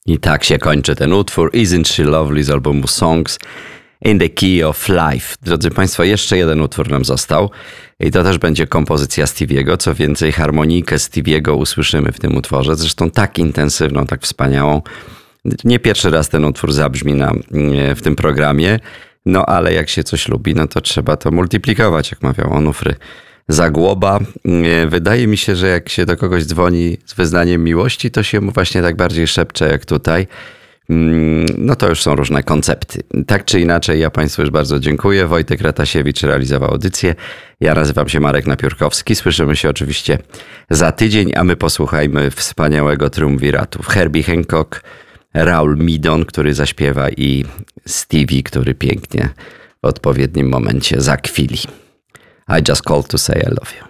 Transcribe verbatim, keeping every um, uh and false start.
I tak się kończy ten utwór Isn't She Lovely z albumu Songs in the Key of Life. Drodzy Państwo, jeszcze jeden utwór nam został i to też będzie kompozycja Stevie'ego. Co więcej, harmonikę Stevie'ego usłyszymy w tym utworze, zresztą tak intensywną, tak wspaniałą. Nie pierwszy raz ten utwór zabrzmi na, w tym programie, no ale jak się coś lubi, no to trzeba to multiplikować, jak mawiał Onufry Zagłoba. Wydaje mi się, że jak się do kogoś dzwoni z wyznaniem miłości, to się mu właśnie tak bardziej szepcze jak tutaj. No to już są różne koncepty. Tak czy inaczej, ja Państwu już bardzo dziękuję. Wojtek Ratasiewicz realizował audycję. Ja nazywam się Marek Napiórkowski. Słyszymy się oczywiście za tydzień, a my posłuchajmy wspaniałego triumviratu. Herbie Hancock, Raul Midon, który zaśpiewa, i Stevie, który pięknie w odpowiednim momencie zakwili. I just called to say I love you.